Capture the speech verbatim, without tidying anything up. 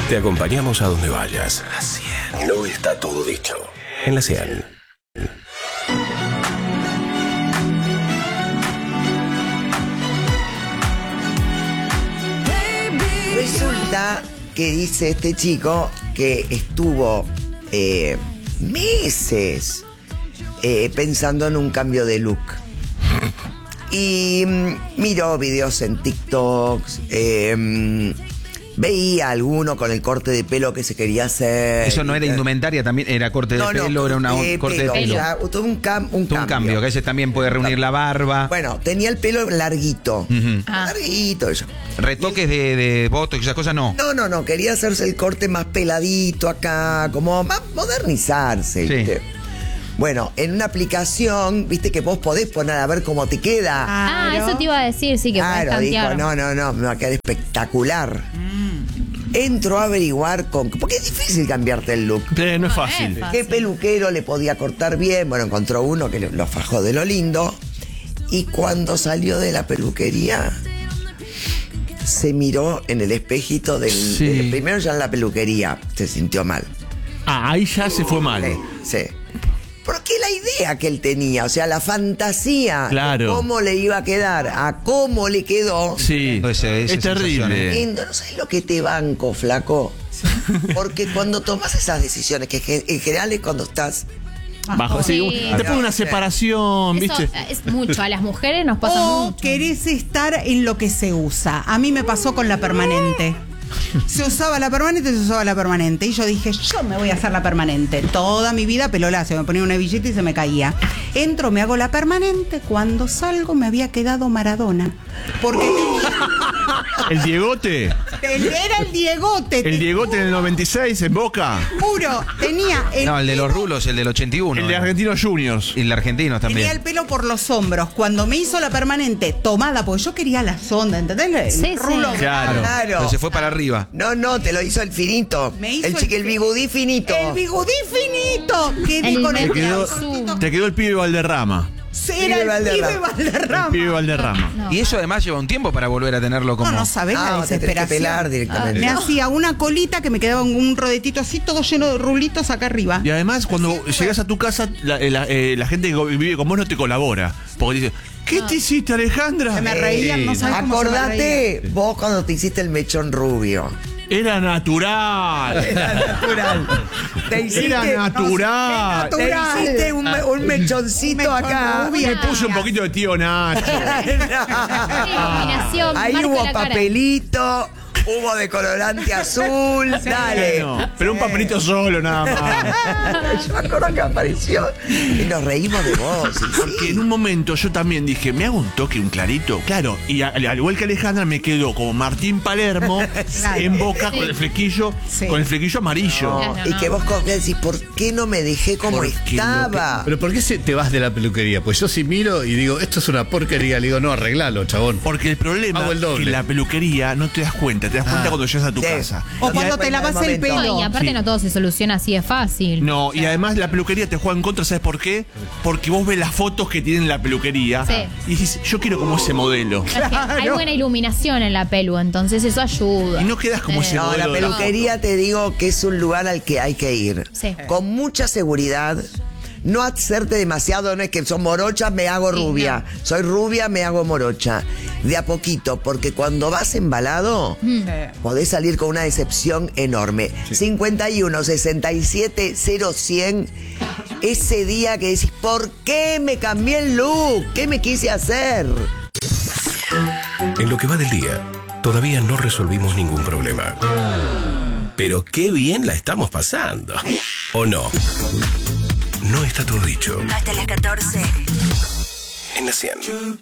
Te acompañamos a donde vayas. La cien. No está todo dicho. En la cien. Resulta que dice este chico que estuvo eh, meses eh, pensando en un cambio de look. Y mm, miró videos en TikTok, eh, mm, veía alguno con el corte de pelo que se quería hacer. Eso no era indumentaria, también era corte de no, pelo, no, era una eh, corte pelo, de pelo. Ya, tuvo un, cam, un, Tuvo un cambio, que ese también puede reunir la barba. Bueno, tenía el pelo larguito. Uh-huh. Ah. Larguito eso. Retoques de, de botox y esas cosas no. No, no, no, quería hacerse el corte más peladito acá, como más modernizarse, Sí. ¿viste? Bueno, en una aplicación, viste que vos podés poner a ver cómo te queda. Ah, eso te iba a decir, sí, que Claro, podés dijo, tantear. no, no, no, me va a quedar espectacular. Entro a averiguar con... Porque es difícil cambiarte el look. Eh, no es No fácil. es fácil. ¿Qué peluquero le podía cortar bien? Bueno, encontró uno que lo lo fajó de lo lindo. Y cuando salió de la peluquería, se miró en el espejito del... Sí. del- primero ya en la peluquería se sintió mal. Ah, ahí ya se fue mal. Sí, sí. Porque la idea que él tenía, o sea, la fantasía Claro. de cómo le iba a quedar, a cómo le quedó. Sí, Ese- esa es terrible. sensación, Lindo, ¿no sabes lo que te banco, flaco? Porque cuando tomas esas decisiones, que ge- en general es cuando estás... Bajo, sí, Sí. después de una separación, Eso ¿viste? es mucho, a las mujeres nos pasa O mucho. querés estar en lo que se usa. A mí me pasó con la permanente. Se usaba la permanente, se usaba la permanente. Y yo dije, yo me voy a hacer la permanente. Toda mi vida pelo lacio, me ponía una hebillita y se me caía. Entro, me hago la permanente. Cuando salgo me había quedado Maradona. Porque El Diegote. tenía, era el Diegote. El Diegote en el noventa y seis en Boca. Juro, tenía el, No, el de los rulos, el del ochenta y uno. El de Argentinos Juniors. Y el de Argentinos también. tenía el pelo por los hombros. Cuando me hizo la permanente tomada, porque yo quería la sonda, ¿entendés? El Sí, sí. rulo. Claro. Claro. Pero se fue para arriba. No, no, te lo hizo el finito. Me hizo el chique, el el- bigudí finito. El bigudí finito. Quedé El con el Te quedó, cortito. te quedó el pibe Valderrama. Era el Valderrama. pibe Valderrama. El pibe Valderrama. No. Y eso además lleva un tiempo para volver a tenerlo como... No, no sabés la Ah, te tenés que desesperación. pelar directamente. Me hacía una colita que me quedaba un rodetito así, todo lleno de rulitos acá arriba. Y además, cuando llegas a tu casa, la, la- eh, la gente que vive con vos no te colabora. Porque dice, ¿qué te hiciste, Alejandra? Se me reían, no sabés cómo se me Acordate vos cuando te hiciste el mechón rubio. Era natural. Era natural. Te hiciste, Era natural. te hiciste un, me- un mechoncito Un mechón acá. rubio. Me puse un poquito de tío Nacho. Iluminación, Ahí marca hubo la cara. papelito, hubo decolorante azul. Dale. Bueno, pero un papelito solo nada más. Yo me acuerdo que apareció y nos reímos de vos. y Porque sí. en un momento yo también dije, ¿me hago un toque, un clarito? Claro, y a- al igual que Alejandra me quedó como Martín Palermo en Boca con el flequillo, Sí. con el flequillo amarillo. No, Claro, y no. que vos con- decís, ¿por qué no me dejé como Porque estaba? Pero ¿por qué se- te vas de la peluquería? Pues yo sí miro y digo, esto es una porquería. Le digo, no, arreglalo, chabón. Porque el problema Hago el es doble. que en la peluquería no te das cuenta, te das cuenta cuando llegas a tu Sí. casa. O Y cuando después te lavas del el momento- pelo. No, y aparte Sí. no todo se soluciona así de fácil. No, y además la peluquería te juega en contra, ¿sabes por qué? Porque vos ves las fotos que tienen la peluquería Sí. y dices, yo quiero como ese modelo. Es que hay buena iluminación en la pelu, entonces eso ayuda. Y no quedas como ese No, modelo. la de la peluquería te digo que es un lugar al que hay que ir. Sí. Con mucha seguridad. No hacerte demasiado, no es que son morochas, me hago Sí, rubia. Soy rubia, me hago morocha. De a poquito, porque cuando vas embalado, podés salir con una decepción enorme. cincuenta y uno, sesenta y siete, cero, cien. Ese día que decís, ¿por qué me cambié el look? ¿Qué me quise hacer? En lo que va del día, todavía no resolvimos ningún problema. Pero qué bien la estamos pasando. ¿O no? No está todo dicho. Hasta las catorce. En la cien.